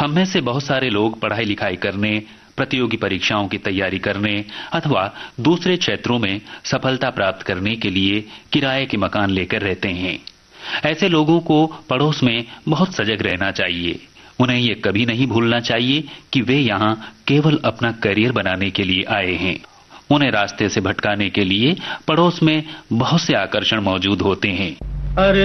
हम में से बहुत सारे लोग पढ़ाई लिखाई करने, प्रतियोगी परीक्षाओं की तैयारी करने अथवा दूसरे क्षेत्रों में सफलता प्राप्त करने के लिए किराए के मकान लेकर रहते हैं। ऐसे लोगों को पड़ोस में बहुत सजग रहना चाहिए। उन्हें ये कभी नहीं भूलना चाहिए कि वे यहाँ केवल अपना करियर बनाने के लिए आए हैं। उन्हें रास्ते से भटकाने के लिए पड़ोस में बहुत से आकर्षण मौजूद होते हैं। अरे